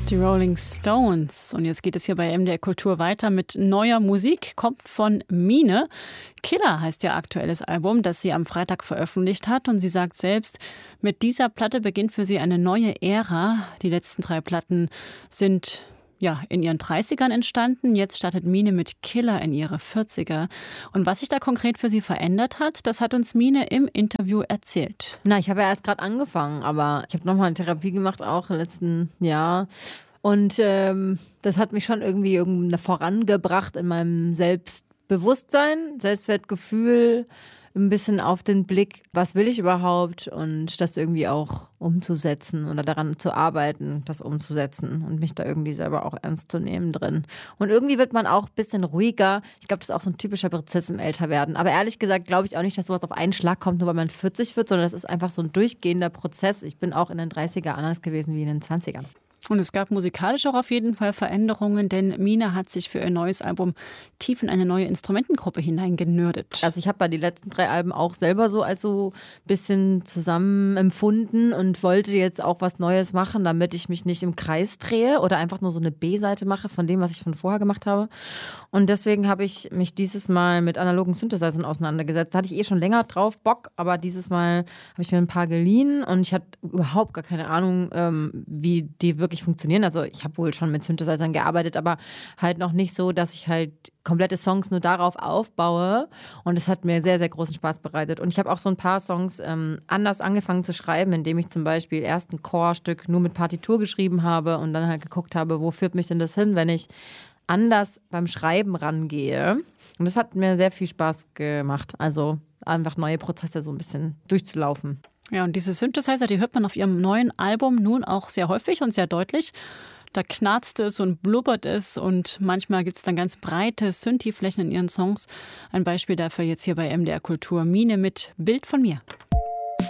Die Rolling Stones. Und jetzt geht es hier bei MDR Kultur weiter mit neuer Musik. Kommt von Mine. Killer heißt ihr aktuelles Album, das sie am Freitag veröffentlicht hat. Und sie sagt selbst, mit dieser Platte beginnt für sie eine neue Ära. Die letzten 3 Platten sind in ihren 30ern entstanden. Jetzt startet Mine mit Killer in ihre 40er. Und was sich da konkret für sie verändert hat, das hat uns Mine im Interview erzählt. Ich habe ja erst gerade angefangen, aber ich habe nochmal eine Therapie gemacht, auch im letzten Jahr. Und das hat mich schon irgendwie vorangebracht in meinem Selbstbewusstsein, Selbstwertgefühl, ein bisschen auf den Blick, was will ich überhaupt und das irgendwie auch umzusetzen oder daran zu arbeiten, das umzusetzen und mich da irgendwie selber auch ernst zu nehmen drin. Und irgendwie wird man auch ein bisschen ruhiger. Ich glaube, das ist auch so ein typischer Prozess im Älterwerden. Aber ehrlich gesagt glaube ich auch nicht, dass sowas auf einen Schlag kommt, nur weil man 40 wird, sondern das ist einfach so ein durchgehender Prozess. Ich bin auch in den 30er anders gewesen wie in den 20ern. Und es gab musikalisch auch auf jeden Fall Veränderungen, denn Mine hat sich für ihr neues Album tief in eine neue Instrumentengruppe hineingenördet. Also ich habe bei die letzten 3 Alben auch selber so als so ein bisschen zusammen empfunden und wollte jetzt auch was Neues machen, damit ich mich nicht im Kreis drehe oder einfach nur so eine B-Seite mache von dem, was ich von vorher gemacht habe. Und deswegen habe ich mich dieses Mal mit analogen Synthesizern auseinandergesetzt. Da hatte ich schon länger drauf Bock, aber dieses Mal habe ich mir ein paar geliehen und ich hatte überhaupt gar keine Ahnung, wie die wirklich funktionieren. Also ich habe wohl schon mit Synthesizern gearbeitet, aber halt noch nicht so, dass ich halt komplette Songs nur darauf aufbaue. Und es hat mir sehr, sehr großen Spaß bereitet. Und ich habe auch so ein paar Songs anders angefangen zu schreiben, indem ich zum Beispiel erst ein Chorstück nur mit Partitur geschrieben habe und dann halt geguckt habe, wo führt mich denn das hin, wenn ich anders beim Schreiben rangehe. Und das hat mir sehr viel Spaß gemacht. Also einfach neue Prozesse so ein bisschen durchzulaufen. Ja, und diese Synthesizer, die hört man auf ihrem neuen Album nun auch sehr häufig und sehr deutlich. Da knarzt es und blubbert es und manchmal gibt es dann ganz breite Synthi-Flächen in ihren Songs. Ein Beispiel dafür jetzt hier bei MDR Kultur. Mine mit Bild von mir.